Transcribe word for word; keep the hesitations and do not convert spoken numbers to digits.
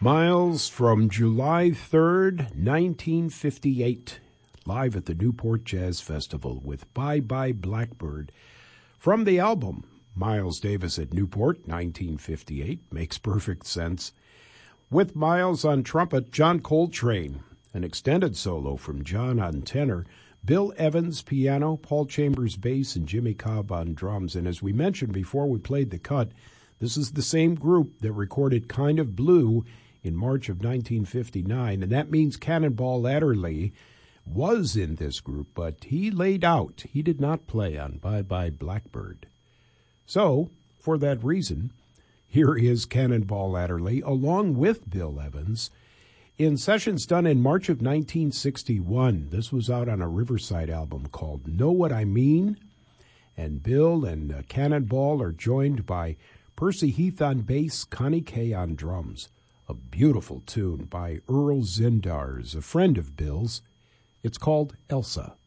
Miles from July third, nineteen fifty-eight, live at the Newport Jazz Festival with Bye Bye Blackbird. From the album, Miles Davis at Newport, nineteen fifty-eight, makes perfect sense. With Miles on trumpet, John Coltrane, an extended solo from John on tenor, Bill Evans piano, Paul Chambers bass, and Jimmy Cobb on drums. And as we mentioned before we played the cut, this is the same group that recorded Kind of Blue in March of nineteen fifty-nine, and that means Cannonball Adderley was in this group, but he laid out. He did not play on Bye Bye Blackbird. So, for that reason, here is Cannonball Adderley along with Bill Evans in sessions done in March of nineteen sixty-one. This was out on a Riverside album called Know What I Mean, and Bill and uh, Cannonball are joined by Percy Heath on bass, Connie Kay on drums. A beautiful tune by Earl Zindars, a friend of Bill's. It's called Elsa.